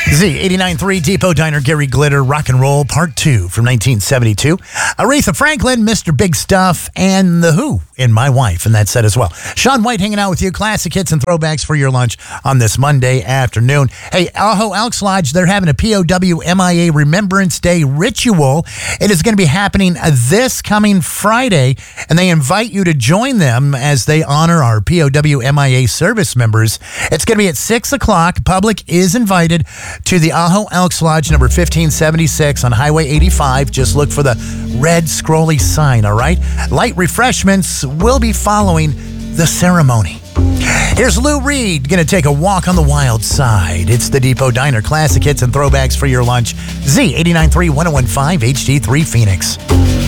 Z89.3 Depot Diner, Gary Glitter, Rock and Roll, Part 2 from 1972. Aretha Franklin, Mr. Big Stuff, and The Who in My Wife, and that set as well. Sean White hanging out with you, classic hits and throwbacks for your lunch on this Monday afternoon. Hey, Aho Elks Lodge, they're having a POW MIA Remembrance Day ritual. It is going to be happening this coming Friday, and they invite you to join them as they honor our POW MIA service members. It's going to be at 6 o'clock. Public is invited to the Aho Elks Lodge, number 1576 on Highway 85. Just look for the red scrolly sign, all right? Light refreshments will be following the ceremony. Here's Lou Reed, going to take a walk on the wild side. It's the Depot Diner, classic hits and throwbacks for your lunch. Z89.3 1015 HD3 Phoenix.